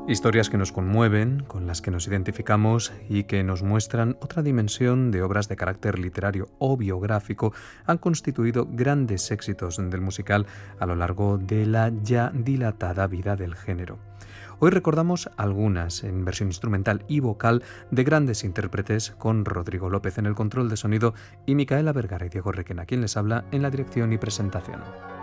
Historias que nos conmueven, con las que nos identificamos y que nos muestran otra dimensión de obras de carácter literario o biográfico han constituido grandes éxitos del musical a lo largo de la ya dilatada vida del género. Hoy recordamos algunas en versión instrumental y vocal de grandes intérpretes, con Rodrigo López en el control de sonido y Micaela Vergara y Diego Requena, quien les habla en la dirección y presentación.